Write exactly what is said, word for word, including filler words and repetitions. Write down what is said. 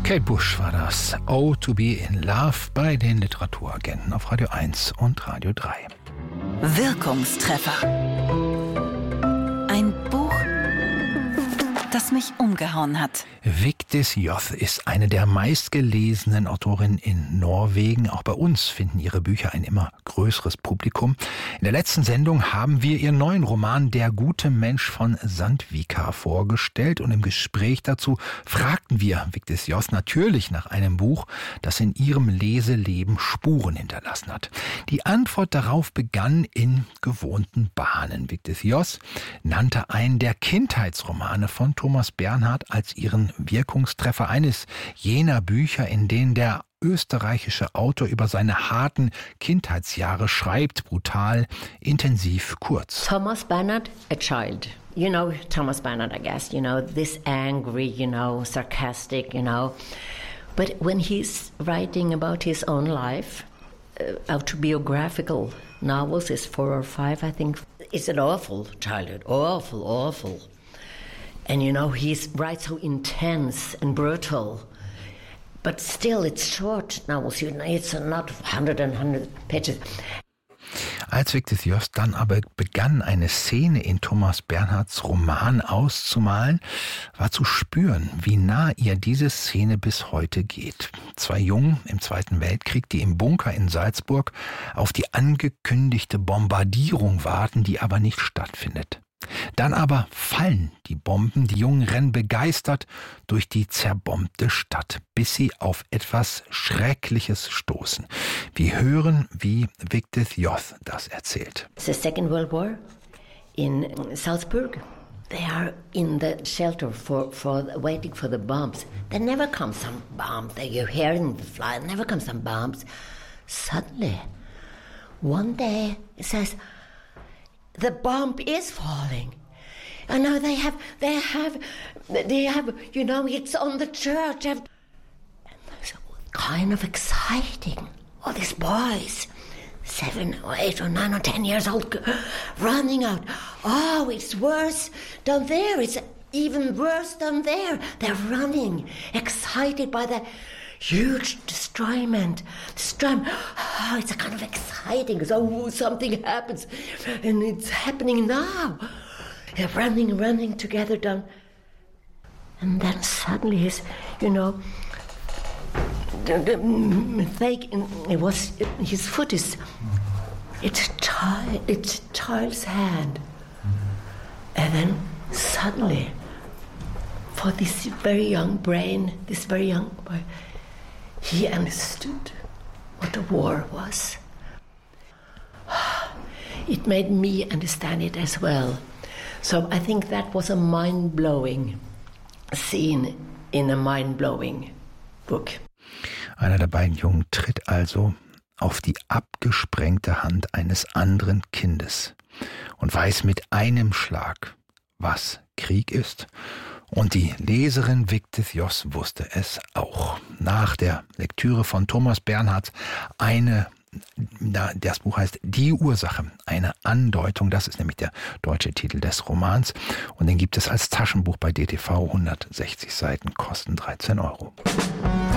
Kate Bush war das. Oh, to be in love bei den Literaturagenten auf Radio eins und Radio drei. Wirkungstreffer. Ein Buch, das mich umgehauen hat. Vigdis Hjorth ist eine der meistgelesenen Autorinnen in Norwegen. Auch bei uns finden ihre Bücher ein immer größeres Publikum. In der letzten Sendung haben wir ihren neuen Roman Der gute Mensch von Sandvika vorgestellt. Und im Gespräch dazu fragten wir Vigdis Hjorth natürlich nach einem Buch, das in ihrem Leseleben Spuren hinterlassen hat. Die Antwort darauf begann in gewohnten Bahnen. Vigdis Hjorth nannte einen der Kindheitsromane von Thomas Bernhard als ihren Wirkungstreffer, eines jener Bücher, in denen der österreichische Autor über seine harten Kindheitsjahre schreibt, brutal, intensiv, kurz. Thomas Bernhard, a child. You know Thomas Bernhard, I guess, you know, this angry, you know, sarcastic, you know. But when he's writing about his own life, uh, autobiographical novels, is four or five, I think. It's an awful childhood, awful, awful. And you know, he writes so intense and brutal. But still, it's short novels. You know, it's not hundred and hundred pages. Als Vigdis Hjorth dann aber begann, eine Szene in Thomas Bernhards Roman auszumalen, war zu spüren, wie nah ihr diese Szene bis heute geht. Zwei Jungen im Zweiten Weltkrieg, die im Bunker in Salzburg auf die angekündigte Bombardierung warten, die aber nicht stattfindet. Dann aber fallen die Bomben, die Jungen rennen begeistert durch die zerbombte Stadt, bis sie auf etwas Schreckliches stoßen. Wir hören, wie Vigdis Hjorth das erzählt. The Second World War in Salzburg. They are in the shelter for, for waiting for the bombs. There never comes some bombs. You're hearing the fly. Never comes some bombs. Suddenly, one day it says, the bomb is falling. I know they have, they have, they have, you know, it's on the church. And it's kind of exciting. All these boys, seven or eight or nine or ten years old, running out. Oh, it's worse down there. It's even worse down there. They're running, excited by the huge destroyment. Destroyment. Oh, it's a kind of exciting. So something happens, and it's happening now. They're running, running together down, and then suddenly his, you know, the, the mistake. It was his foot is. It's child. It's a child's hand, and then suddenly, for this very young brain, this very young boy, he understood what a war was. It made me understand it as well. So I think that was a mind-blowing scene in a mind-blowing book. Einer der beiden Jungen tritt also auf die abgesprengte Hand eines anderen Kindes und weiß mit einem Schlag, was Krieg ist. Und die Leserin Vigdis Hjorth wusste es auch. Nach der Lektüre von Thomas Bernhards eine, das Buch heißt Die Ursache, eine Andeutung, das ist nämlich der deutsche Titel des Romans. Und den gibt es als Taschenbuch bei D T V, hundertsechzig Seiten, kosten dreizehn Euro.